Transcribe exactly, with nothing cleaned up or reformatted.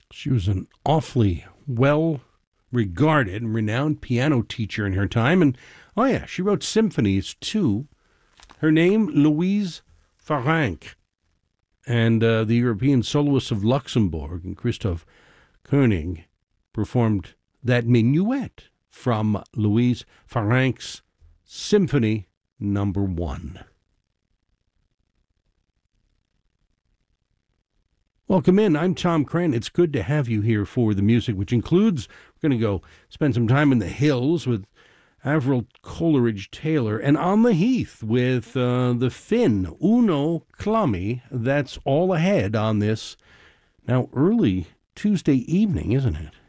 She was an awfully well-regarded and renowned piano teacher in her time. And, oh yeah, she wrote symphonies, too. Her name, Louise Farank. And uh, the European soloists of Luxembourg and Christoph Koenig performed that minuet from Louise Farank's Symphony Number One. Welcome in. I'm Tom Cran. It's good to have you here for the music, which includes, we're going to go spend some time in the hills with Avril Coleridge-Taylor, and on the heath with uh, the Finn, Uno Clummy. That's all ahead on this now early Tuesday evening, isn't it?